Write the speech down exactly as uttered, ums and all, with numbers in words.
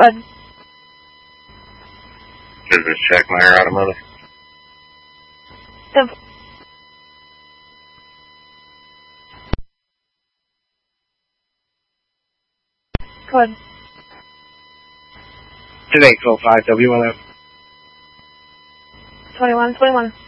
Good. Is this Checkmeyer Automotive? Yep. Good. Today, call five W one F. twenty-one, twenty-one.